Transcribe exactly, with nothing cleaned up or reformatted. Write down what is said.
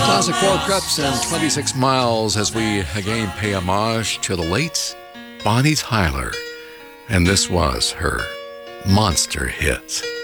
Classic World Cups and twenty-six miles as we again pay homage to the late Bonnie Tyler. And this was her monster hit.